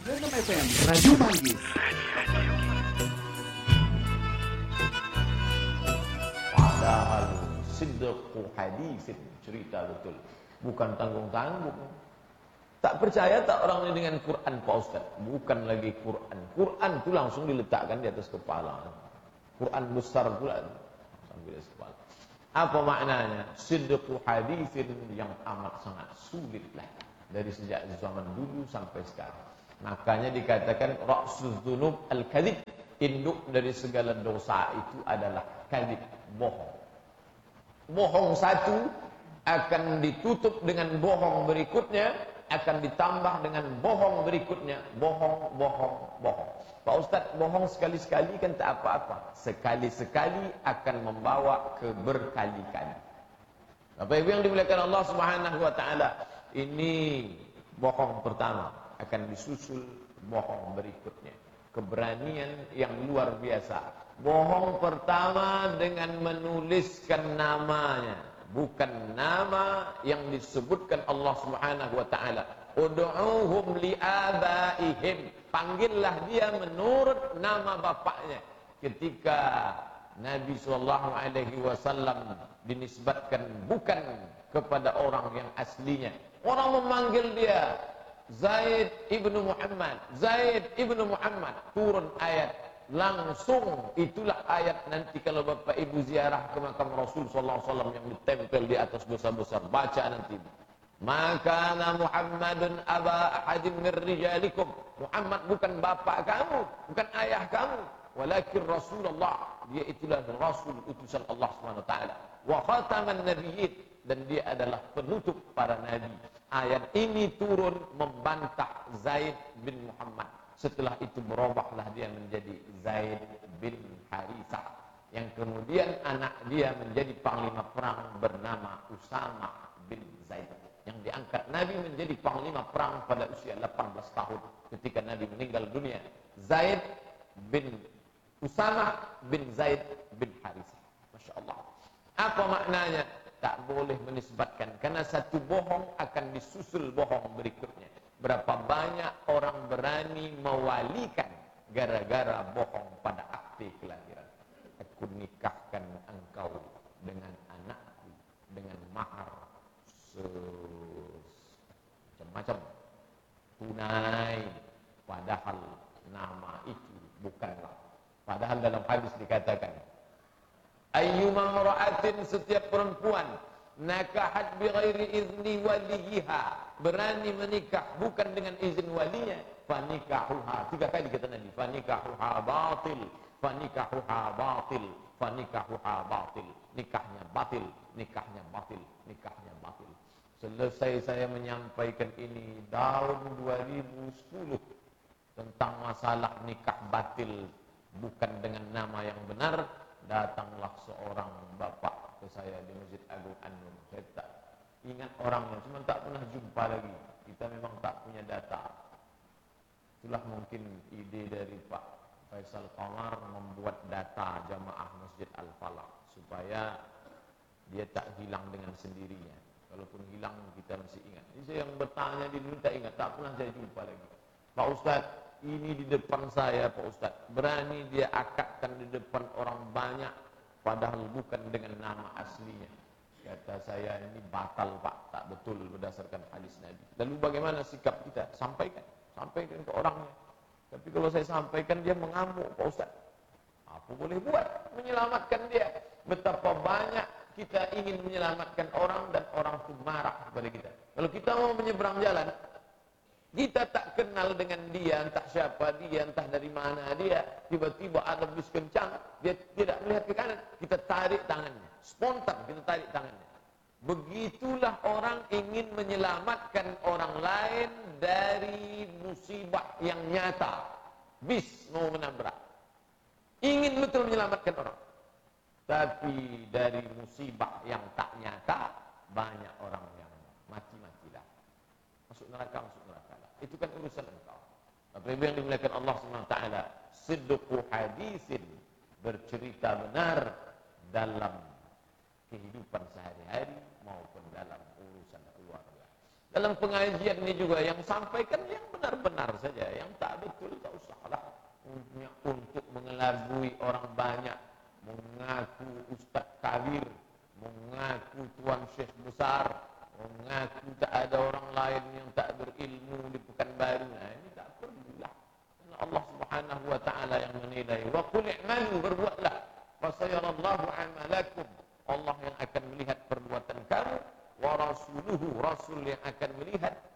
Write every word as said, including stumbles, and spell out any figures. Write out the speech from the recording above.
enam F M Radio Manggis. Padahal sidqu hadisin, cerita betul, bukan tanggung-tanggung. Tak percaya tak orang ini dengan Quran Pak Ustaz? Bukan lagi Quran. Quran itu langsung diletakkan di atas kepala. Quran besar pula sampai di atas kepala. Apa maknanya? Sidqu hadisin yang amat sangat sulit lah. Dari sejak zaman dulu sampai sekarang. Makanya dikatakan ra'suz dzunub al-kadzib. Induk dari segala dosa itu adalah kadzib, bohong. Bohong satu akan ditutup dengan bohong berikutnya, akan ditambah dengan bohong berikutnya, bohong, bohong, bohong. Pak Ustaz, bohong sekali-sekali kan tak apa-apa. Sekali-sekali akan membawa ke berkali-kali. Bapak Ibu yang dimuliakan Allah Subhanahu wa taala, ini bohong pertama, akan disusul bohong berikutnya. Keberanian yang luar biasa. Bohong pertama dengan menuliskan namanya, bukan nama yang disebutkan Allah Subhanahu wa taala. Ud'uuhum li'abaihim. Panggillah dia menurut nama bapaknya. Ketika Nabi sallallahu alaihi wasallam dinisbatkan bukan kepada orang yang aslinya. Orang memanggil dia Zaid ibnu Muhammad, Zaid ibnu Muhammad, turun ayat langsung. Itulah ayat nanti kalau Bapak Ibu ziarah ke makam Rasul sallallahu alaihi wasallam yang ditempel di atas besar-besar, baca nanti. Maka Muhammadun aba ahadin min rijalikum. Muhammad bukan bapak kamu, bukan ayah kamu, walakin Rasulullah. Dia itulah Rasul utusan Allah Subhanahu wa taala. Wa khataman nabiyyin, dan dia adalah penutup para nabi. Ayat ini turun membantah Zaid bin Muhammad. Setelah itu berubahlah dia menjadi Zaid bin Harithah, yang kemudian anak dia menjadi panglima perang bernama Usama bin Zaid, yang diangkat Nabi menjadi panglima perang pada usia delapan belas tahun ketika Nabi meninggal dunia. Zaid bin Usama bin Zaid bin Harithah. Masya Allah. Apa maknanya? Tak boleh menisbatkan, karena satu bohong akan disusul bohong berikutnya. Berapa banyak orang berani mewalikan gara-gara bohong pada akte kelahiran. Aku nikahkan engkau dengan anakku dengan mahar macam-macam tunai, padahal nama itu bukanlah. Padahal dalam hadis dikatakan, ayyuma mar'atin, setiap perempuan nakahat bi ghairi izni waliha, berani menikah bukan dengan izin walinya, fanikahuha, tiga kali kata Nabi, fanikahuha batil, fanikahuha batil, fanikahuha batil, nikahnya batil, nikahnya batil, nikahnya batil. Selesai saya menyampaikan ini tahun dua ribu sepuluh tentang masalah nikah batil bukan dengan nama yang benar, datanglah seorang bapak ke saya di Masjid Agung An-Nur. Saya tak ingat orangnya, cuma tak pernah jumpa lagi. Kita memang tak punya data. Itulah mungkin ide dari Pak Faisal Qamar membuat data jamaah Masjid Al-Falaq supaya dia tak hilang dengan sendirinya. Kalaupun hilang kita masih ingat. Ini saya yang bertanya di dulu tak ingat, tak pernah saya jumpa lagi. Pak Ustaz, ini di depan saya Pak Ustaz, berani dia akadkan di depan orang banyak padahal bukan dengan nama aslinya. Kata saya, ini batal Pak, tak betul berdasarkan hadis Nabi. Lalu bagaimana sikap kita? Sampaikan, sampaikan ke orangnya. Tapi kalau saya sampaikan dia mengamuk Pak Ustaz. Apa boleh buat? Menyelamatkan dia. Betapa banyak kita ingin menyelamatkan orang dan orang itu marah kepada kita. Kalau kita mau menyeberang jalan, kita tak kenal dengan dia, entah siapa dia, entah dari mana dia, tiba-tiba ada bis kencang, dia tidak melihat ke kanan, kita tarik tangannya, spontan kita tarik tangannya. Begitulah orang ingin menyelamatkan orang lain dari musibah yang nyata. Bis mau menabrak, ingin betul menyelamatkan orang, tapi dari musibah yang tak nyata, banyak orang yang mati-matilah, masuk neraka, masuk neraka. Itu kan urusan engkau. Bapak Ibu yang dimuliakan Allah Subhanahu wa taala, sidqu hadisin, bercerita benar dalam kehidupan sehari-hari maupun dalam urusan keluarga. Dalam pengajian ini juga yang sampaikan yang benar-benar saja, yang tak betul tak usahlah untuk mengelabui orang banyak, mengaku ustaz kabir, mengaku tuan syekh besar, mengaku tak ada orang lain yang tak berilmu di Pekanbaru. Nah, ini tak perlulah. Karena Allah Subhanahu wa taala yang menilai. Wa qul i'malu, berbuatlah. Fa sayarallahu 'amalakum. Allah yang akan melihat perbuatan kamu, wa rasuluhu, rasul yang akan melihat